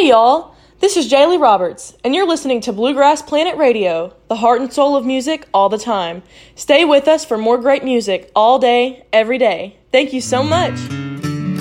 y'all, this is Jaylee Roberts, and you're listening to Bluegrass Planet Radio, the heart and soul of music all the time. Stay with us for more great music all day, every day. Thank you so much.